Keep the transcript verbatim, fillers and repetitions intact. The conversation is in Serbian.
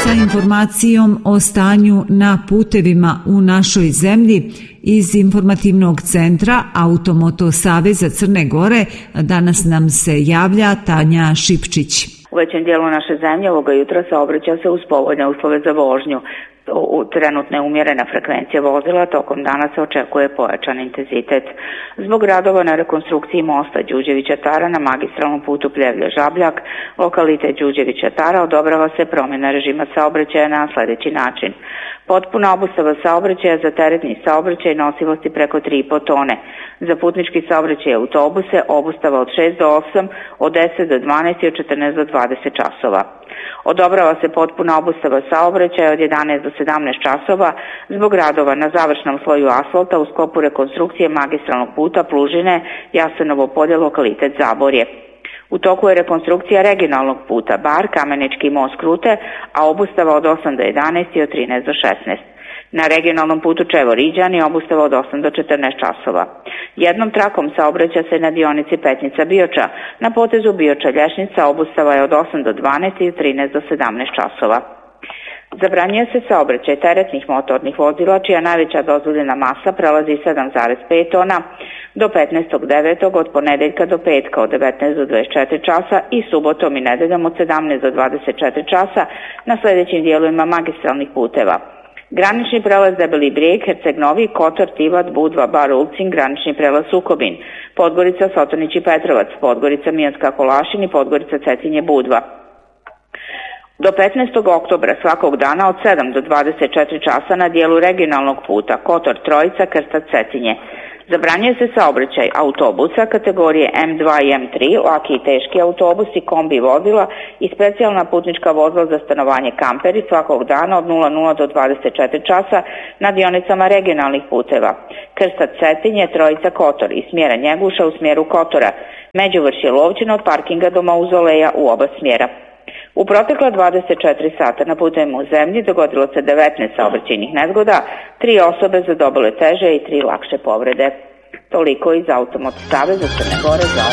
sa informacijom o stanju na putevima u našoj zemlji iz informativnog centra Automoto Saveza Crne Gore. Danas nam se javlja Tanja Šipčić. U većem dijelu naše zemlje ovoga jutra saobraća se uz povoljne uslove za vožnju. Trenutne umjerena frekvencija vozila, tokom dana se očekuje pojačan intenzitet. Zbog radova na rekonstrukciji mosta Đuđevića Tara na magistralnom putu Pljevlje-Žabljak, lokalitet Đuđevića Tara, odobrava se promjena režima saobraćaja na sljedeći način. Potpuna obustava saobraćaja za teretni saobraćaj nosivosti preko tri i po tone. Za putnički saobraćaj i autobuse obustava od šest do osam, od deset do dvanaest i od četrnaest do dvadeset časova. Odobrava se potpuna obustava saobraćaja od jedanaest do sedamnaest časova zbog radova na završnom sloju asfalta u sklopu rekonstrukcije magistralnog puta Plužine, Jasenovo polje, lokalitet Zaborje. U toku je rekonstrukcija regionalnog puta Bar, Kamenički most Krute, a obustava od osam do jedanaest i od trinaest do šesnaest. Na regionalnom putu Čevo-Riđani obustava od osam do četrnaest časova. Jednom trakom saobraća se na dionici Petnica-Bioča. Na potezu Bioča-Lješnica obustava je od osam do dvanaest i od trinaest do sedamnaest časova. Zabranjuje se saobraćaj teretnih motornih vozila čija najveća dozvoljena masa prelazi sedam zarez pet tona do petnaestog devetog od ponedeljka do petka od devetnaest do dvadeset četiri časa i subotom i nedeljom od sedamnaest do dvadeset četiri časa na sljedećim dijelovima magistralnih puteva. Granični prelaz Debeli Brijeg, Herceg Novi, Kotor, Tivat, Budva, Bar Ulcin, granični prelaz Sukobin, Podgorica, Sotonić i Petrovac, Podgorica, Mijanska, Kolašin i Podgorica, Cetinje, Budva. Do petnaestog oktobra svakog dana od sedam do dvadeset četiri časa na dijelu regionalnog puta Kotor, Trojica, Krstac, Cetinje. Zabranjuje se saobraćaj autobusa kategorije M dva i M tri, laki i teški autobusi, kombi vozila i specijalna putnička vozila za stanovanje kamperi svakog dana od nula nula do dvadeset četiri časa na dionicama regionalnih puteva. Krstac, Cetinje, Trojica, Kotor i smjera Njeguša u smjeru Kotora, Međuvršje, Lovćino od parkinga do Mauzoleja u oba smjera. U protekla dvadeset četiri sata na putevima u zemlji dogodilo se devetnaest saobraćajnih nezgoda, tri osobe zadobile teže i tri lakše povrede. Toliko iz Automoto Saveza Crne Gore za